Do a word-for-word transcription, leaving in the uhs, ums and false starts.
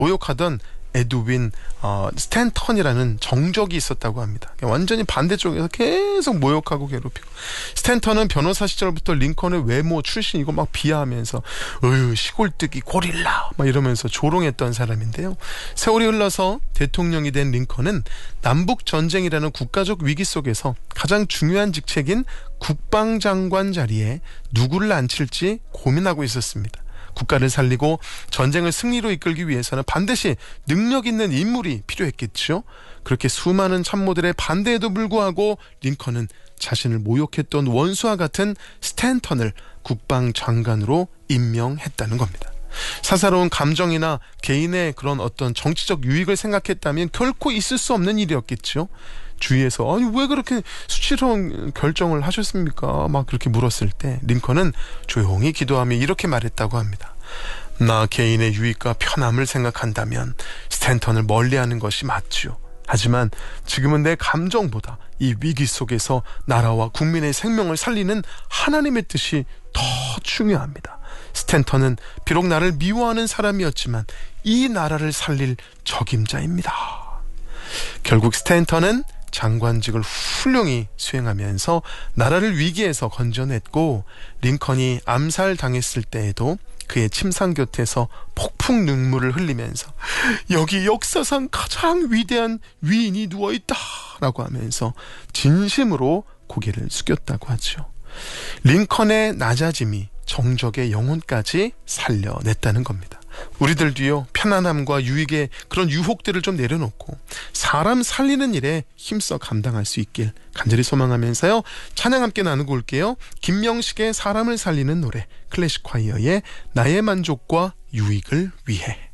모욕하던 에드윈 어, 스탠턴이라는 정적이 있었다고 합니다. 완전히 반대쪽에서 계속 모욕하고 괴롭히고, 스탠턴은 변호사 시절부터 링컨의 외모, 출신 이거 막 비하하면서 어휴 시골뜨기 고릴라 막 이러면서 조롱했던 사람인데요. 세월이 흘러서 대통령이 된 링컨은 남북 전쟁이라는 국가적 위기 속에서 가장 중요한 직책인 국방장관 자리에 누구를 앉힐지 고민하고 있었습니다. 국가를 살리고 전쟁을 승리로 이끌기 위해서는 반드시 능력 있는 인물이 필요했겠죠. 그렇게 수많은 참모들의 반대에도 불구하고 링컨은 자신을 모욕했던 원수와 같은 스탠턴을 국방장관으로 임명했다는 겁니다. 사사로운 감정이나 개인의 그런 어떤 정치적 유익을 생각했다면 결코 있을 수 없는 일이었겠죠. 주위에서 아니 왜 그렇게 수치스러운 결정을 하셨습니까? 막 그렇게 물었을 때 링컨은 조용히 기도하며 이렇게 말했다고 합니다. 나 개인의 유익과 편함을 생각한다면 스탠턴을 멀리하는 것이 맞죠. 하지만 지금은 내 감정보다 이 위기 속에서 나라와 국민의 생명을 살리는 하나님의 뜻이 더 중요합니다. 스탠턴은 비록 나를 미워하는 사람이었지만 이 나라를 살릴 적임자입니다. 결국 스탠턴은 장관직을 훌륭히 수행하면서 나라를 위기에서 건져냈고, 링컨이 암살당했을 때에도 그의 침상 곁에서 폭풍 눈물을 흘리면서 여기 역사상 가장 위대한 위인이 누워있다 라고 하면서 진심으로 고개를 숙였다고 하죠. 링컨의 낮아짐이 정적의 영혼까지 살려냈다는 겁니다. 우리들도요, 편안함과 유익의 그런 유혹들을 좀 내려놓고 사람 살리는 일에 힘써 감당할 수 있길 간절히 소망하면서요, 찬양 함께 나누고 올게요. 김명식의 사람을 살리는 노래, 클래식 콰이어의 나의 만족과 유익을 위해.